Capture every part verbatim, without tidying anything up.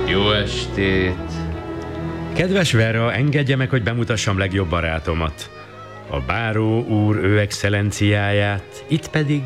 Jó estét! Kedves Vera, engedje meg, hogy bemutassam legjobb barátomat. A báró úr ő excellenciáját, itt pedig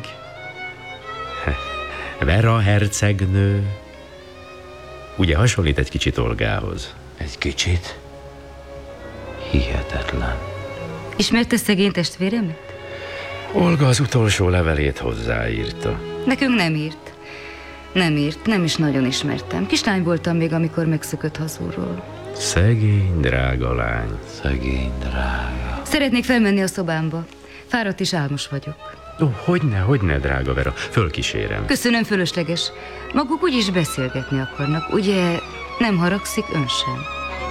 Vera hercegnő. Ugye hasonlít egy kicsit Olgához? Egy kicsit? Hihetetlen. Ismerte szegény testvéremet? Olga az utolsó levelét hozzáírta. Nekünk nem írt. Nem írt, nem is nagyon ismertem. Kislány voltam még, amikor megszökött hazulról. Szegény, drága lány. Szegény drága. Szeretnék felmenni a szobámba. Fáradt és álmos vagyok. Ó, hogyne, hogyne, drága Vera. Fölkísérem. Köszönöm, fölösleges. Maguk úgyis beszélgetni akarnak. Ugye nem haragszik ön sem?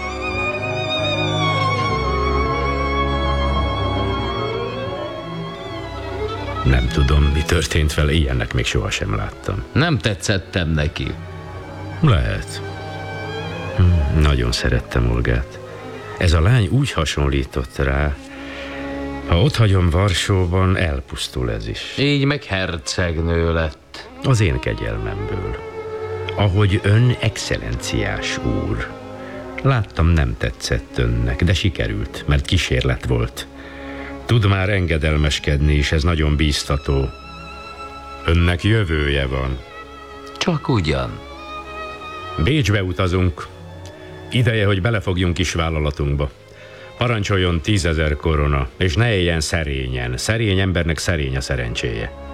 Nem tudom, mi történt vele, ilyennek még sohasem láttam. Nem tetszettem neki. Lehet. Hm, nagyon szerettem Olgát. Ez a lány úgy hasonlított rá, ha otthagyom Varsóban, elpusztul ez is. Így meg hercegnő lett. Az én kegyelmemből. Ahogy ön excellenciás úr. Láttam, nem tetszett önnek, de sikerült, mert kísérlet volt. Tud már engedelmeskedni is, ez nagyon bíztató. Önnek jövője van. Csak ugyan. Bécsbe utazunk. Ideje, hogy belefogjunk kis vállalatunkba. Parancsoljon tízezer korona, és ne éljen szerényen. Szerény embernek szerény a szerencséje.